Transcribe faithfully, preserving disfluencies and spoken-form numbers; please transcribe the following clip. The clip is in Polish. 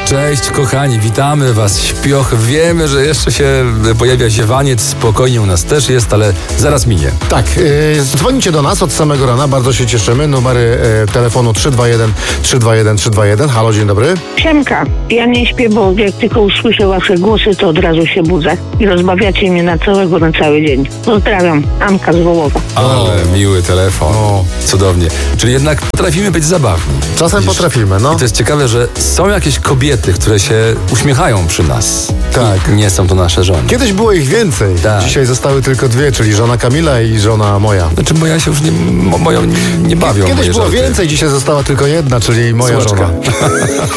Cześć kochani, witamy was, śpioch. Wiemy, że jeszcze się pojawia ziewaniec, spokojnie u nas też jest, ale zaraz minie. Tak, yy, dzwonicie do nas od samego rana, bardzo się cieszymy. Numery yy, telefonu trzy dwa jeden trzy dwa jeden trzy dwa jeden. Halo, dzień dobry. Siemka, ja nie śpię, bo jak tylko usłyszę wasze głosy, to od razu się budzę i rozbawiacie mnie na całego, na cały dzień. Pozdrawiam, Anka z Wołowa. Ale miły telefon, O. cudownie. Czyli jednak potrafimy być zabawni. Czasem Widzisz? potrafimy, no. I to jest ciekawe, że są jakieś kobiety, które się uśmiechają przy nas. Tak. I nie są to nasze żony. Kiedyś było ich więcej. Tak. Dzisiaj zostały tylko dwie, czyli żona Kamila i żona moja. Znaczy, bo ja się już nie, mo, moją nie, nie bawią. Kiedyś moje było żarty. więcej, dzisiaj została tylko jedna, czyli moja Słodka. żona.